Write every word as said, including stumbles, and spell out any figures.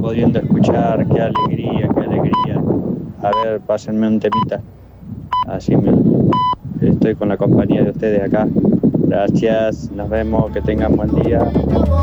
pudiendo escuchar. Qué alegría, qué alegría. A ver, pásenme un temita. Así me, estoy con la compañía de ustedes acá. Gracias, nos vemos, que tengan buen día.